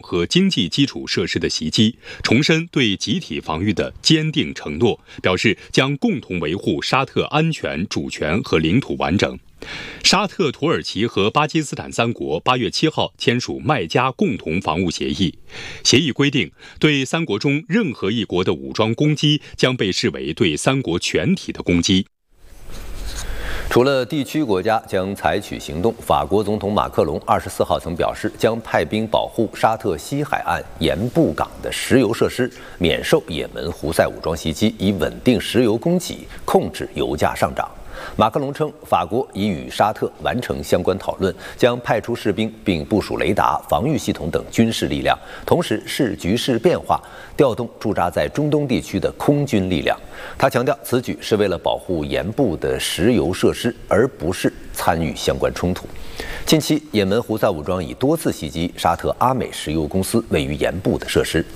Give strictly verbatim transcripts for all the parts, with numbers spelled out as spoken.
和经济基础设施的袭击，重申对集体防御的坚定承诺，表示将共同维护沙特安全、主权和领土完整。沙特、土耳其和巴基斯坦三国八月七号签署麦加共同防务协议。协议规定，对三国中任何一国的武装攻击将被视为对三国全体的攻击。 除了地区国家将采取行动，法国总统马克龙二十四号曾表示，将派兵保护沙特西海岸盐布港的石油设施，免受也门胡塞武装袭击，以稳定石油供给，控制油价上涨。马克龙称，法国已与沙特完成相关讨论，将派出士兵并部署雷达、防御系统等军事力量，同时视局势变化，调动驻扎在中东地区的空军力量。他强调，此举是为了保护盐部的石油设施，而不是参与相关冲突。近期，也门胡塞武装已多次袭击沙特阿美石油公司位于盐部的设施。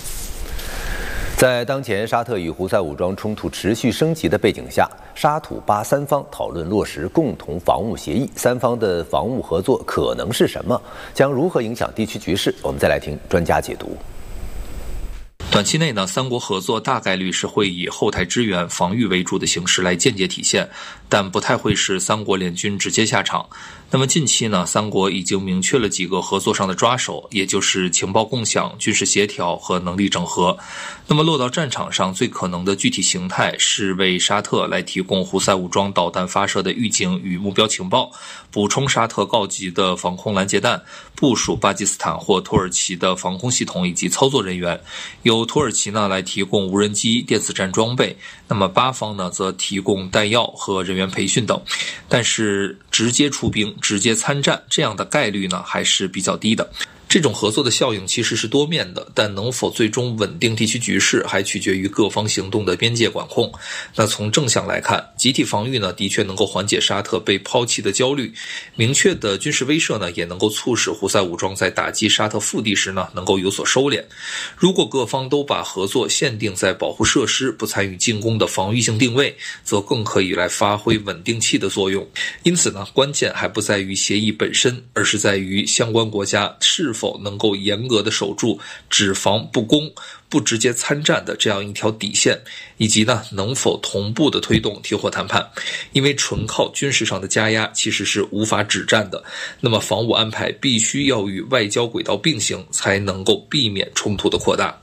在当前沙特与胡塞武装冲突持续升级的背景下，沙土巴三方讨论落实共同防务协议，三方的防务合作可能是什么？将如何影响地区局势？我们再来听专家解读。 短期内呢，三国合作大概率是会以后台支援、防御为主的形式来间接体现，但不太会是三国联军直接下场。那么近期呢，三国已经明确了几个合作上的抓手，也就是情报共享、军事协调和能力整合。那么落到战场上，最可能的具体形态是为沙特来提供胡塞武装导弹发射的预警与目标情报，补充沙特告急的防空拦截弹，部署巴基斯坦或土耳其的防空系统以及操作人员。由土耳其呢来提供无人机、电子战装备，那么巴方呢则提供弹药和人员培训等。但是直接出兵、直接参战这样的概率呢还是比较低的。这种合作的效应其实是多面的，但能否最终稳定地区局势，还取决于各方行动的边界管控。那从正向来看，集体防御呢，的确能够缓解沙特被抛弃的焦虑；明确的军事威慑呢，也能够促使胡塞武装在打击沙特腹地时呢，能够有所收敛。如果各方都把合作限定在保护设施、不参与进攻的防御性定位，则更可以来发挥稳定器的作用。因此呢，关键还不在于协议本身，而是在于相关国家是否否能够严格的守住只防不攻、不直接参战的这样一条底线，以及呢能否同步的推动停火谈判。因为纯靠军事上的加压其实是无法止战的，那么防务安排必须要与外交轨道并行，才能够避免冲突的扩大。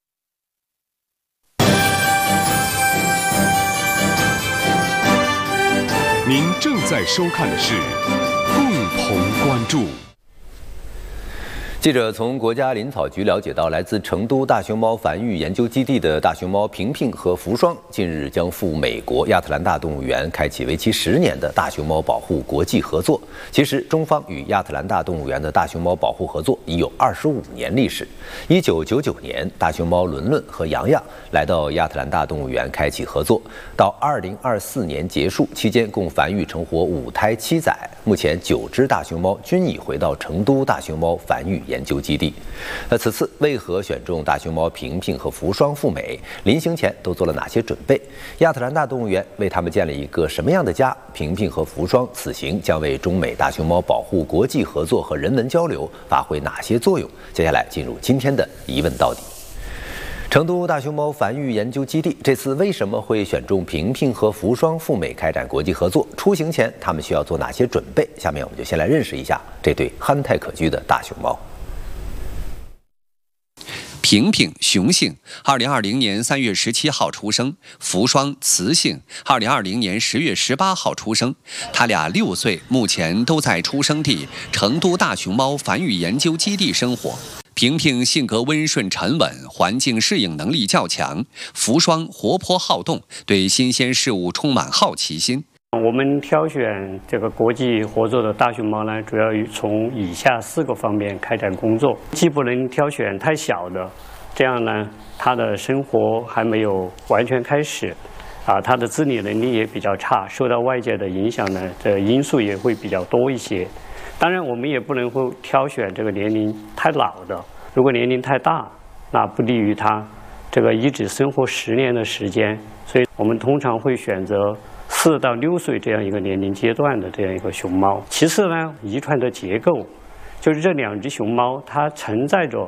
您正在收看的是共同关注。 记者从国家林草局了解到，来自成都大熊猫繁育研究基地的大熊猫平平和福双近日将赴美国亚特兰大动物园开启为期十年的大熊猫保护国际合作。其实，中方与亚特兰大动物园的大熊猫保护合作已有二十五年历史。一九九九年，大熊猫伦伦和洋洋来到亚特兰大动物园开启合作，到二零二四年结束期间，共繁育成活五胎七仔。目前，九只大熊猫均已回到成都大熊猫繁育研究基地。那此次为何选中大熊猫平平和福双赴美？临行前都做了哪些准备？亚特兰大动物园为他们建了一个什么样的家？平平和福双此行将为中美大熊猫保护国际合作和人文交流发挥哪些作用？接下来进入今天的一问到底。成都大熊猫繁育研究基地这次为什么会选中平平和福双赴美开展国际合作？出行前他们需要做哪些准备？下面我们就先来认识一下这对憨态可掬的大熊猫。 平平雄性，二零二零年三月十七号出生；福双雌性，二零二零年十月十八号出生。他俩六岁，目前都在出生地成都大熊猫繁育研究基地生活。平平性格温顺沉稳，环境适应能力较强；福双活泼好动，对新鲜事物充满好奇心。 我们挑选这个国际合作的大熊猫呢，主要从以下四个方面开展工作。既不能挑选太小的，这样呢，它的生活还没有完全开始，啊，它的自理能力也比较差，受到外界的影响呢，这因素也会比较多一些。当然，我们也不能会挑选这个年龄太老的，如果年龄太大，那不利于它这个一直生活十年的时间，所以我们通常会选择四到六岁这样一个年龄阶段的这样一个熊猫。其次呢，遗传的结构，就是这两只熊猫它承载着